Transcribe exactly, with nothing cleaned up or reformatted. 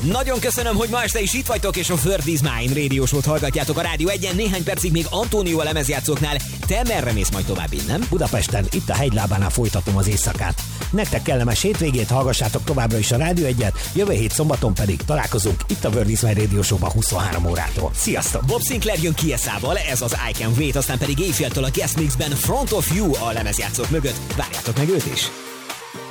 Nagyon köszönöm, hogy ma este is itt vagytok, és a World is Mine Radio Show-t hallgatjátok a Rádió egyen. Néhány percig még Antonio a lemezjátszóknál. Te merre mész majd tovább innen? Budapesten, itt a Hegylábánál folytatom az éjszakát. Nektek kellemes hétvégét, hallgassátok továbbra is a Rádió egyet, jövő hét szombaton pedig találkozunk itt a World is Mine Radio Show-ban huszonhárom órától. Sziasztok! Bob Sinclair jön Kieszával, ez az I Can Wait, aztán pedig éjféltől a Guest Mixben Front of You a lemezjátszók mögött. Várjátok meg őt is!